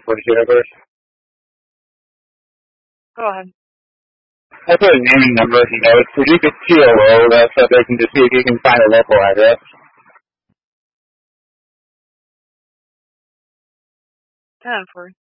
before the share first? Go ahead. I put a name and number if you know. It's Paducah TOO, so they can just see if you can find a local address. 10 for